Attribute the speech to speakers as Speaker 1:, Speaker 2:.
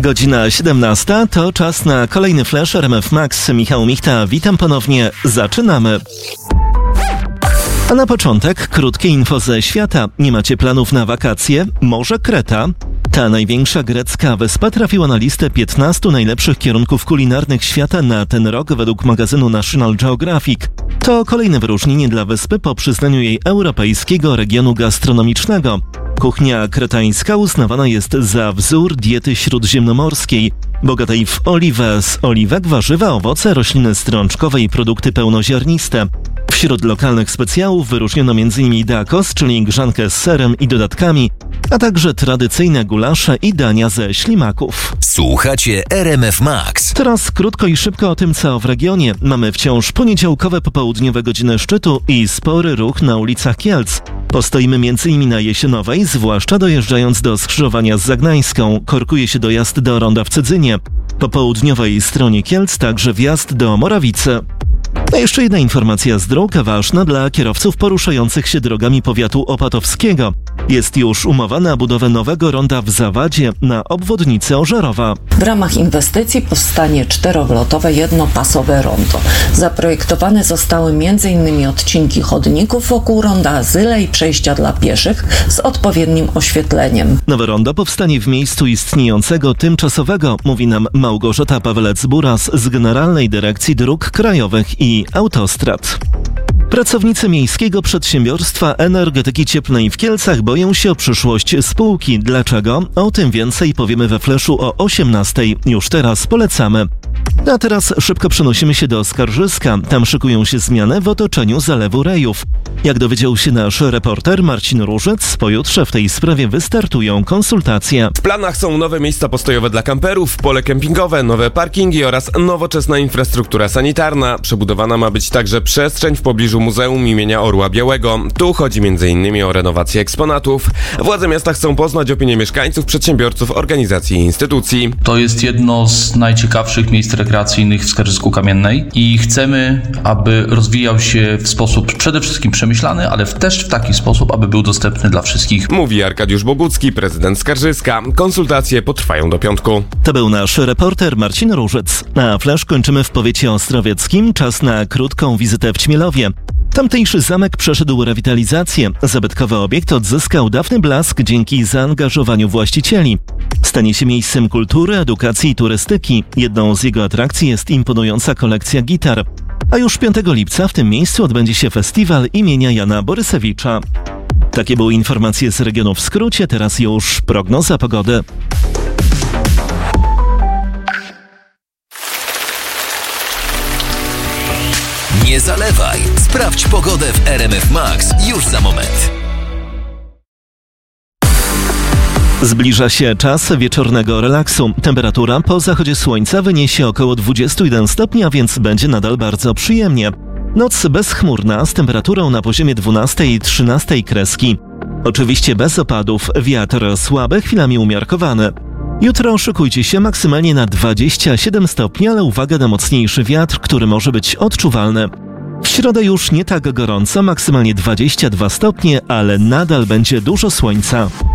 Speaker 1: Godzina 17 to czas na kolejny flash RMF Max. Michał Michta, witam ponownie. Zaczynamy. A na początek krótkie info ze świata. Nie macie planów na wakacje? Może Kreta? Ta największa grecka wyspa trafiła na listę 15 najlepszych kierunków kulinarnych świata na ten rok według magazynu National Geographic. To kolejne wyróżnienie dla wyspy po przyznaniu jej europejskiego regionu gastronomicznego. Kuchnia kretańska uznawana jest za wzór diety śródziemnomorskiej, bogatej w oliwę z oliwek, warzywa, owoce, rośliny strączkowe i produkty pełnoziarniste. Wśród lokalnych specjałów wyróżniono m.in. dakos, czyli grzankę z serem i dodatkami, a także tradycyjne gulasze i dania ze ślimaków.
Speaker 2: Słuchacie RMF Max.
Speaker 1: Teraz krótko i szybko o tym, co w regionie. Mamy wciąż poniedziałkowe popołudniowe godziny szczytu i spory ruch na ulicach Kielc. Postoimy m.in. na Jesionowej, zwłaszcza dojeżdżając do skrzyżowania z Zagnańską. Korkuje się dojazd do ronda w Cydzynie. Po południowej stronie Kielc także wjazd do Morawicy. A jeszcze jedna informacja z dróg, ważna dla kierowców poruszających się drogami powiatu opatowskiego. Jest już umowa na budowę nowego ronda w Zawadzie na obwodnicy Ożerowa.
Speaker 3: W ramach inwestycji powstanie 4-wlotowe jednopasowe rondo. Zaprojektowane zostały m.in. odcinki chodników wokół ronda Azyle i przejścia dla pieszych z odpowiednim oświetleniem.
Speaker 1: Nowe rondo powstanie w miejscu istniejącego tymczasowego, mówi nam Małgorzata Pawelec-Buras z Generalnej Dyrekcji Dróg Krajowych i Autostrad. Pracownicy Miejskiego Przedsiębiorstwa Energetyki Cieplnej w Kielcach boją się o przyszłość spółki. Dlaczego? O tym więcej powiemy we flashu o 18:00. Już teraz polecamy. A teraz szybko przenosimy się do Skarżyska. Tam szykują się zmiany w otoczeniu Zalewu Rejów. Jak dowiedział się nasz reporter Marcin Różec, pojutrze w tej sprawie wystartują konsultacje.
Speaker 4: W planach są nowe miejsca postojowe dla kamperów, pole kempingowe, nowe parkingi oraz nowoczesna infrastruktura sanitarna. Przebudowana ma być także przestrzeń w pobliżu Muzeum imienia Orła Białego. Tu chodzi m.in. o renowację eksponatów. Władze miasta chcą poznać opinię mieszkańców, przedsiębiorców, organizacji i instytucji.
Speaker 5: To jest jedno z najciekawszych miejsc rekreacyjnych w Skarżysku Kamiennej i chcemy, aby rozwijał się w sposób przede wszystkim przemyślany, ale też w taki sposób, aby był dostępny dla wszystkich.
Speaker 4: Mówi Arkadiusz Bogucki, prezydent Skarżyska. Konsultacje potrwają do piątku.
Speaker 1: To był nasz reporter Marcin Różec. A flash kończymy w powiecie ostrowieckim. Czas na krótką wizytę w Ćmielowie. Tamtejszy zamek przeszedł rewitalizację. Zabytkowy obiekt odzyskał dawny blask dzięki zaangażowaniu właścicieli. Stanie się miejscem kultury, edukacji i turystyki. Jedną z jego atrakcji jest imponująca kolekcja gitar. A już 5 lipca w tym miejscu odbędzie się festiwal imienia Jana Borysewicza. Takie były informacje z regionu w skrócie, teraz już prognoza pogody.
Speaker 2: Nie zalewaj. Sprawdź pogodę w RMF Max już za moment.
Speaker 1: Zbliża się czas wieczornego relaksu. Temperatura po zachodzie słońca wyniesie około 21 stopni, a więc będzie nadal bardzo przyjemnie. Noc bezchmurna z temperaturą na poziomie 12 i 13 kreski. Oczywiście bez opadów, wiatr słaby, chwilami umiarkowany. Jutro szykujcie się maksymalnie na 27 stopni, ale uwaga na mocniejszy wiatr, który może być odczuwalny. W środę już nie tak gorąco, maksymalnie 22 stopnie, ale nadal będzie dużo słońca.